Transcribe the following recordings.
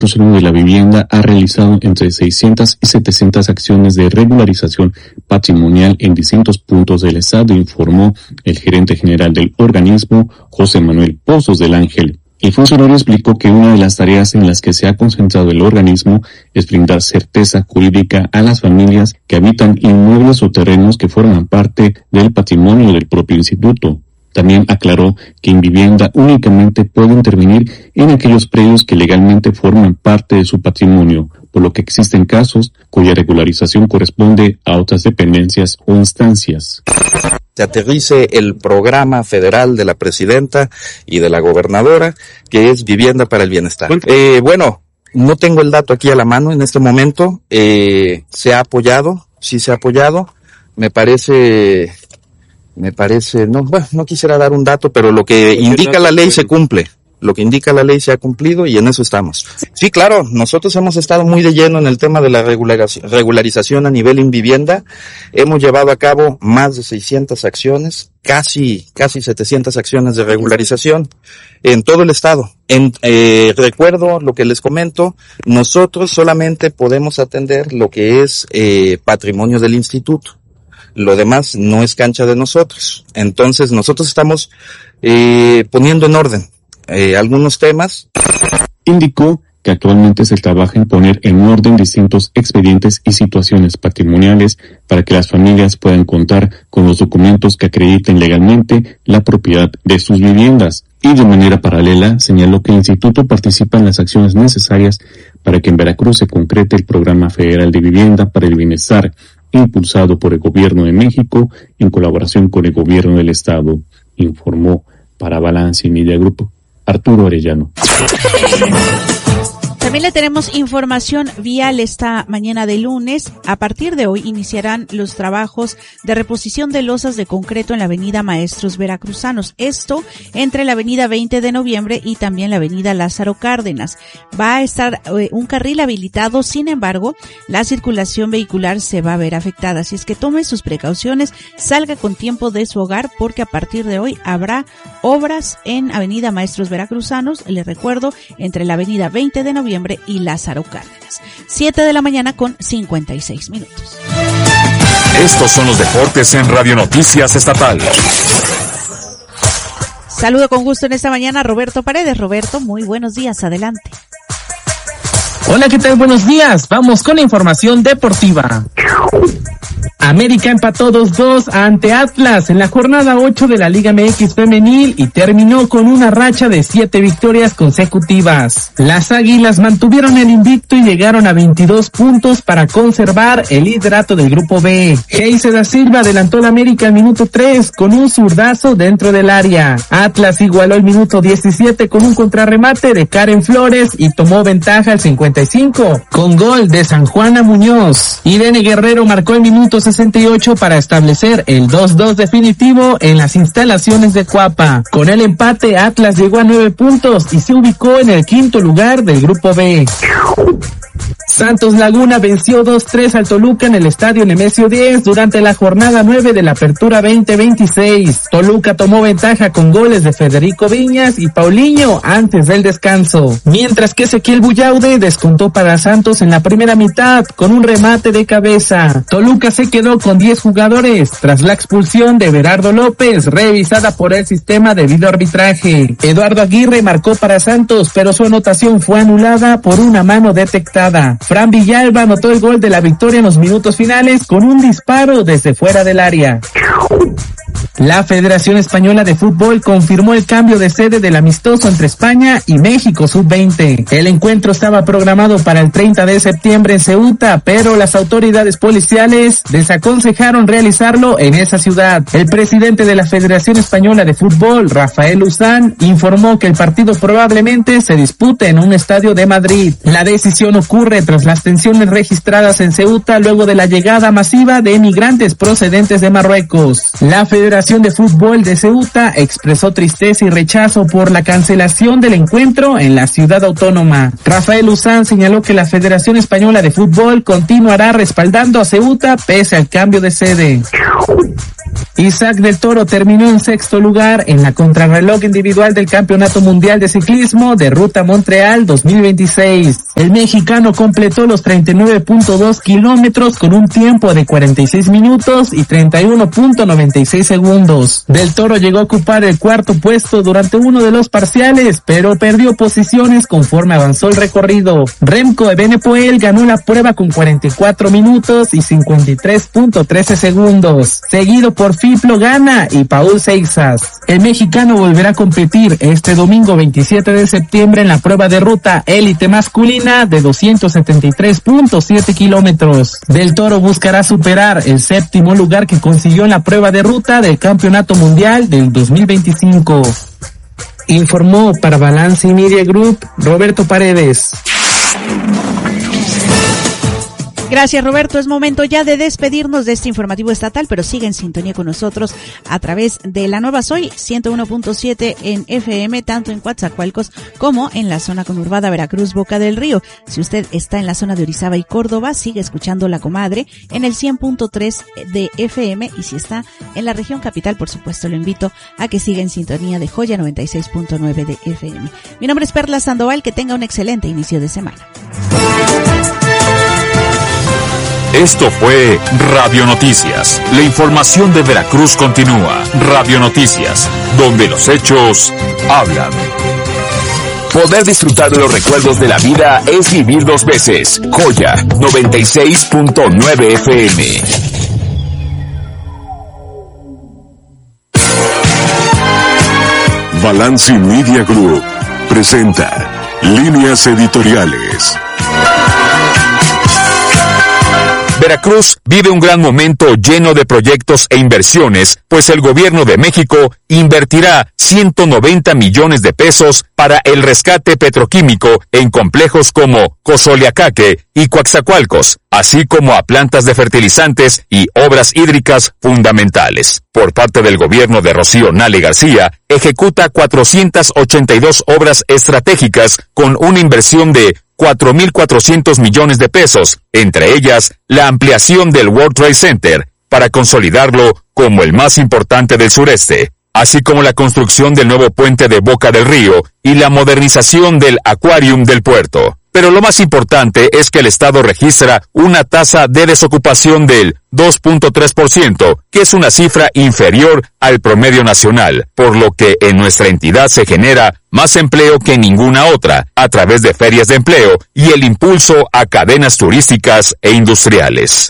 Consejo de la Vivienda ha realizado entre 600 y 700 acciones de regularización patrimonial en distintos puntos del estado, informó el gerente general del organismo, José Manuel Pozos del Ángel. El funcionario explicó que una de las tareas en las que se ha concentrado el organismo es brindar certeza jurídica a las familias que habitan inmuebles o terrenos que forman parte del patrimonio del propio instituto. También aclaró que Invivienda únicamente puede intervenir en aquellos predios que legalmente forman parte de su patrimonio, por lo que existen casos cuya regularización corresponde a otras dependencias o instancias. Se aterrice el programa federal de la presidenta y de la gobernadora, que es Vivienda para el Bienestar. Bueno, no tengo el dato aquí a la mano en este momento. Se ha apoyado, sí se ha apoyado. Me parece, no quisiera dar un dato, pero lo que indica la ley se cumple. Lo que indica la ley se ha cumplido y en eso estamos. Sí, claro, nosotros hemos estado muy de lleno en el tema de la regularización a nivel Invivienda. Hemos llevado a cabo más de 600 acciones, casi 700 acciones de regularización en todo el estado. Recuerdo lo que les comento, nosotros solamente podemos atender lo que es patrimonio del instituto. Lo demás no es cancha de nosotros. Entonces nosotros estamos poniendo en orden algunos temas. Indicó que actualmente se trabaja en poner en orden distintos expedientes y situaciones patrimoniales para que las familias puedan contar con los documentos que acrediten legalmente la propiedad de sus viviendas. Y de manera paralela señaló que el instituto participa en las acciones necesarias para que en Veracruz se concrete el Programa Federal de Vivienda para el Bienestar, impulsado por el Gobierno de México en colaboración con el Gobierno del Estado, informó para Balance Media Group Arturo Arellano. También le tenemos información vial esta mañana de lunes. A partir de hoy iniciarán los trabajos de reposición de losas de concreto en la avenida Maestros Veracruzanos. Esto entre la avenida 20 de noviembre y también la avenida Lázaro Cárdenas. Va a estar un carril habilitado, sin embargo, la circulación vehicular se va a ver afectada. Así es que tome sus precauciones, salga con tiempo de su hogar porque a partir de hoy habrá obras en avenida Maestros Veracruzanos. Les recuerdo, entre la avenida 20 de noviembre y Lázaro Cárdenas. 7 de la mañana con 56 minutos. Estos son los deportes en Radio Noticias Estatal. Saludo con gusto en esta mañana a Roberto Paredes. Roberto, muy buenos días, adelante. Hola, ¿qué tal? Buenos días. Vamos con la información deportiva. América empató 2-2 ante Atlas en la jornada 8 de la Liga MX Femenil y terminó con una racha de 7 victorias consecutivas. Las Águilas mantuvieron el invicto y llegaron a 22 puntos para conservar el liderato del Grupo B. Geise da Silva adelantó la América al minuto 3 con un zurdazo dentro del área. Atlas igualó el minuto 17 con un contrarremate de Karen Flores y tomó ventaja al 55 con gol de San Juana Muñoz. Irene Guerrero marcó el minuto 68 para establecer el 2-2 definitivo en las instalaciones de Cuapa. Con el empate, Atlas llegó a 9 puntos y se ubicó en el quinto lugar del Grupo B. Santos Laguna venció 2-3 al Toluca en el estadio Nemesio 10 durante la jornada 9 de la Apertura 2026. Toluca tomó ventaja con goles de Federico Viñas y Paulinho antes del descanso, mientras que Ezequiel Bullaude descontó para Santos en la primera mitad con un remate de cabeza. Toluca se quedó con 10 jugadores tras la expulsión de Berardo López, revisada por el sistema de videoarbitraje. Eduardo Aguirre marcó para Santos, pero su anotación fue anulada por una mano detectada. Fran Villalba anotó el gol de la victoria en los minutos finales con un disparo desde fuera del área. La Federación Española de Fútbol confirmó el cambio de sede del amistoso entre España y México Sub-20. El encuentro estaba programado para el 30 de septiembre en Ceuta, pero las autoridades policiales desaconsejaron realizarlo en esa ciudad. El presidente de la Federación Española de Fútbol, Rafael Luzán, informó que el partido probablemente se dispute en un estadio de Madrid. La decisión ocurre tras las tensiones registradas en Ceuta luego de la llegada masiva de emigrantes procedentes de Marruecos. La Federación Federación de Fútbol de Ceuta expresó tristeza y rechazo por la cancelación del encuentro en la ciudad autónoma. Rafael Uzán señaló que la Federación Española de Fútbol continuará respaldando a Ceuta pese al cambio de sede. Isaac del Toro terminó en sexto lugar en la contrarreloj individual del Campeonato Mundial de Ciclismo de Ruta Montreal 2026. El mexicano completó los 39.2 kilómetros con un tiempo de 46 minutos y 31.96 segundos. Del Toro llegó a ocupar el cuarto puesto durante uno de los parciales, pero perdió posiciones conforme avanzó el recorrido. Remco Evenepoel ganó la prueba con 44 minutos y 53.13 segundos, seguido por Fiplo Gana y Paul Seixas. El mexicano volverá a competir este domingo 27 de septiembre en la prueba de ruta élite masculina de 273.7 kilómetros. Del Toro buscará superar el séptimo lugar que consiguió en la prueba de ruta del Campeonato Mundial del 2025. Informó para Balance Media Group Roberto Paredes. Gracias, Roberto. Es momento ya de despedirnos de este informativo estatal, pero sigue en sintonía con nosotros a través de la nueva Soy 101.7 en FM, tanto en Coatzacoalcos como en la zona conurbada Veracruz, Boca del Río. Si usted está en la zona de Orizaba y Córdoba, sigue escuchando La Comadre en el 100.3 de FM, y si está en la región capital, por supuesto, lo invito a que siga en sintonía de Joya 96.9 de FM. Mi nombre es Perla Sandoval, que tenga un excelente inicio de semana. Esto fue Radio Noticias. La información de Veracruz continúa. Radio Noticias, donde los hechos hablan. Poder disfrutar de los recuerdos de la vida es vivir dos veces. Joya 96.9 FM. Balance Media Group presenta Líneas Editoriales. Veracruz vive un gran momento lleno de proyectos e inversiones, pues el gobierno de México invertirá 190 millones de pesos para el rescate petroquímico en complejos como Cozoleacaque y Coatzacoalcos, así como a plantas de fertilizantes y obras hídricas fundamentales. Por parte del gobierno de Rocío Nale García, ejecuta 482 obras estratégicas con una inversión de 4.400 millones de pesos, entre ellas la ampliación del World Trade Center para consolidarlo como el más importante del sureste, así como la construcción del nuevo puente de Boca del Río y la modernización del Aquarium del puerto. Pero lo más importante es que el Estado registra una tasa de desocupación del 2.3%, que es una cifra inferior al promedio nacional, por lo que en nuestra entidad se genera más empleo que en ninguna otra, a través de ferias de empleo y el impulso a cadenas turísticas e industriales.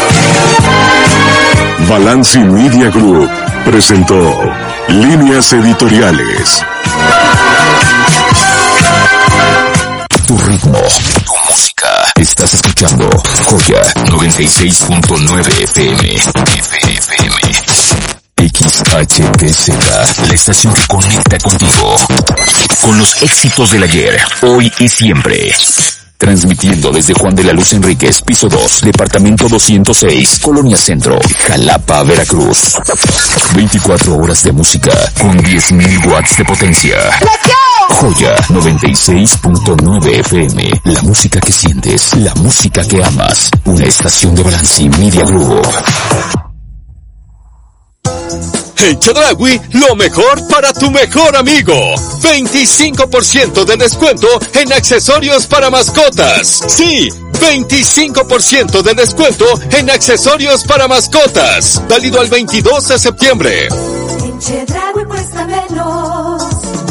Balance Media Group presentó Líneas Editoriales. Tu ritmo, tu música. Estás escuchando Joya 96.9 FM. XHTZ, la estación que conecta contigo. Con los éxitos del ayer, hoy y siempre. Transmitiendo desde Juan de la Luz Enríquez, piso 2, departamento 206, Colonia Centro, Jalapa, Veracruz. 24 horas de música con 10.000 watts de potencia. Joya 96.9 FM, la música que sientes, la música que amas. Una estación de Balance Media Group. En Chedraui, lo mejor para tu mejor amigo. 25% de descuento en accesorios para mascotas. Sí, 25% de descuento en accesorios para mascotas. Válido al 22 de septiembre. En Chedraui cuesta menos.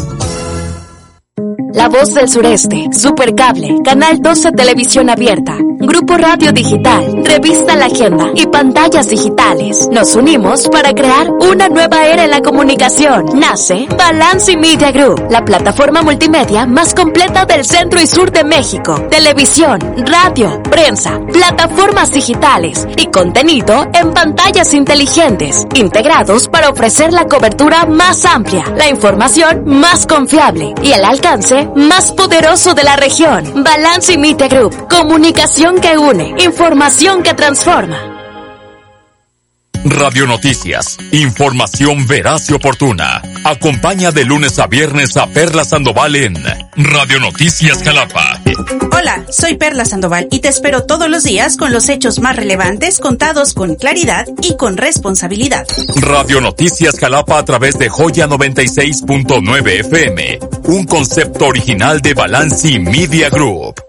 La Voz del Sureste, Supercable, Canal 12 Televisión Abierta, Grupo Radio Digital, Revista La Agenda y Pantallas Digitales. Nos unimos para crear una nueva era en la comunicación. Nace Balance Media Group, la plataforma multimedia más completa del centro y sur de México. Televisión, radio, prensa, plataformas digitales y contenido en pantallas inteligentes, integrados para ofrecer la cobertura más amplia, la información más confiable y el alcance más poderoso de la región. Balance Media Group, comunicación que une, información que transforma. Radio Noticias, información veraz y oportuna. Acompaña de lunes a viernes a Perla Sandoval en Radio Noticias Jalapa. Hola, soy Perla Sandoval y te espero todos los días con los hechos más relevantes contados con claridad y con responsabilidad. Radio Noticias Jalapa a través de Joya 96.9 FM, un concepto original de Balanci Media Group.